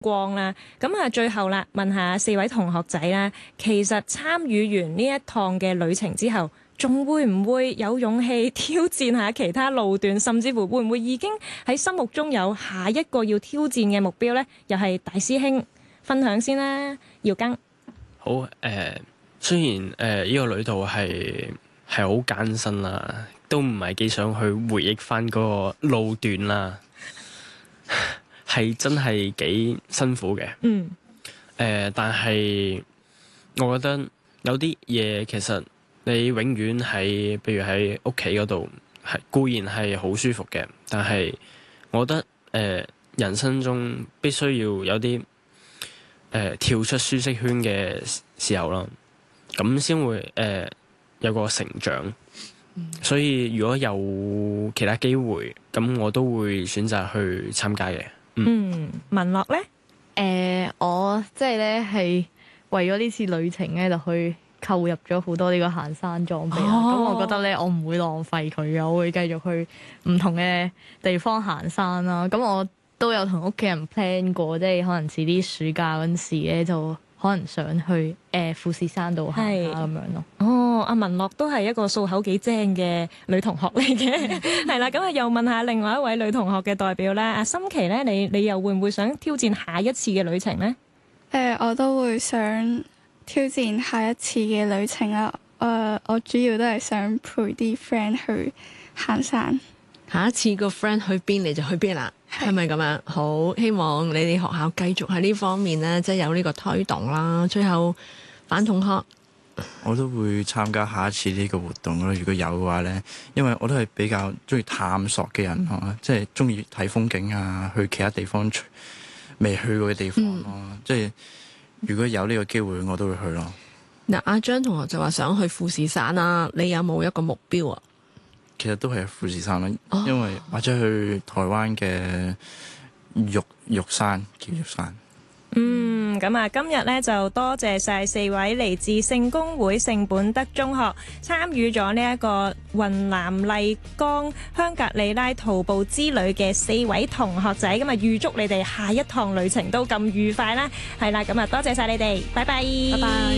光啦。咁啊，最後啦，問下4位同學仔啦，其實參與完呢一趟嘅旅程之後，仲會唔會有勇氣挑戰下其他路段，甚至乎會唔會已經喺心目中有下一個要挑戰嘅目標呢？又係大師兄分享先啦，耀庚。 好，雖然呢個旅途係好艱辛啦，都唔係幾想去回憶翻嗰個路段啦，係真係幾辛苦嘅。但係我覺得有啲嘢其實你永遠喺，譬如喺屋企嗰度，係固然係好舒服嘅，但係我覺得人生中必須要有啲跳出舒適圈嘅時候啦，咁先會有個成長。所以如果有其他機會，咁我都會選擇去參加嘅。 文樂呢？ 我即係咧係為咗呢次旅程咧就去購入咗好多呢個行山裝備啦。咁我覺得咧我唔會浪費佢嘅，我會繼續去唔同嘅地方行山啦。咁我都有同屋企人 plan 過，即係可能遲啲暑假嗰陣時咧就可能想去富士山度行下咁樣咯。 阿文樂都係一個數口幾精嘅女同學嚟嘅，係啦。咁啊，又問下另外一位女同學嘅代表啦。阿心琪咧，你又會唔會想挑戰下一次嘅旅程呢？ 我都會想挑戰下一次嘅旅程啦。我主要都係想陪啲 friend 去行山。 下一次個 friend 去邊你就去邊啦，係咪咁樣？好，希望你哋學校繼續喺呢方面咧，即係有呢個推動啦。最後，范同學， 我都會參加下一次呢個活動咯。如果有嘅話咧，因為我都係比較中意探索嘅人咯，即係中意睇風景啊，去其他地方未去過嘅地方咯。即係如果有呢個機會，我都會去咯。 嗱，阿張同學就話想去富士山啦，你有冇一個目標啊？ 其實都係富士山咯，因為或者去台灣嘅玉山，叫玉山。 咁啊，今日咧就多謝晒4位嚟自聖公會聖本德中學參與咗呢一個雲南麗江香格里拉徒步之旅嘅4位同學仔。咁啊，預祝你哋下一趟旅程都咁愉快啦。係啦，咁啊，多謝晒你哋，拜拜， 拜拜。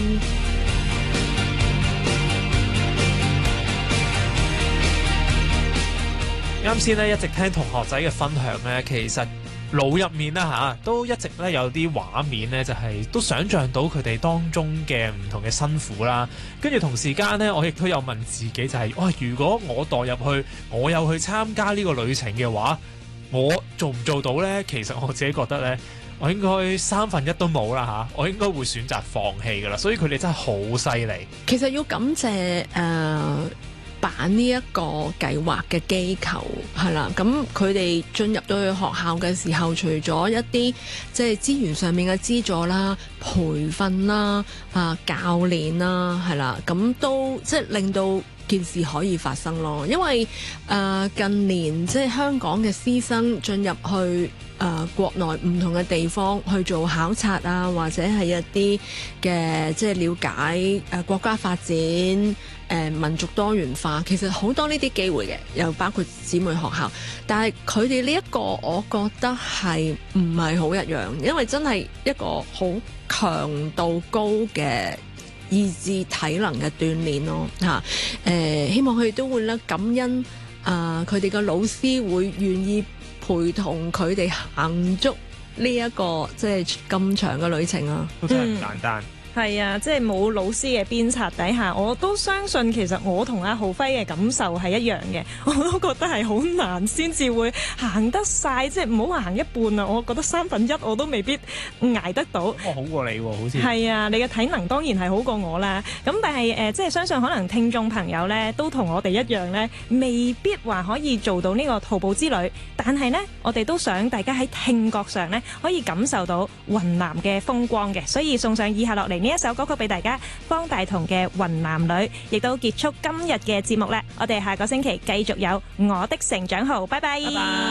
啱先咧一直聽同學仔嘅分享咧，其實腦入面啦都一直咧有啲畫面咧，就係都想像到佢哋當中嘅唔同嘅辛苦啦。跟住同時間咧，我亦都有問自己就係，如果我代入去，我有去參加呢個旅程嘅話，我做唔做到呢？其實我自己覺得呢，我應該1/3都冇啦我應該會選擇放棄噶啦。所以佢哋真係好犀利。 其實要感謝辦呢一個計劃嘅機構係啦，咁佢哋進入到去學校嘅時候，除咗一啲即係資源上面嘅資助啦、培訓啦、教練啦，係啦，咁都即係令到件事可以發生咯。因為近年即係香港嘅師生進入去國內唔同嘅地方去做考察啊，或者係一啲嘅即係了解國家發展、民族多元化，其實好多呢啲機會嘅，又包括姊妹學校。但係佢哋呢一個，我覺得係唔係好一樣，因為真係一個好強度高嘅意志體能嘅鍛鍊咯嚇。希望佢哋都會咧感恩佢哋嘅老師會願意陪同佢哋行足呢一個即係咁長嘅旅程啊， 都真係唔簡單。 係啊，即係冇老師嘅鞭策底下，我都相信其實我同阿浩輝嘅感受係一樣嘅，我都覺得係好難先至會行得晒，即係唔好行一半啊！我覺得1/3我都未必捱得到。 我好過你喎，好似係啊，你嘅體能當然係好過我啦。咁但係即係相信可能聽眾朋友咧都同我哋一樣咧，未必話可以做到呢個徒步之旅，但係咧我哋都想大家喺聽覺上咧可以感受到雲南嘅風光嘅，所以送上以下落嚟呢一首歌曲俾大家，方大同嘅《雲南女》，亦都結束今日嘅節目咧。我哋下個星期繼續有我的成長號，拜拜。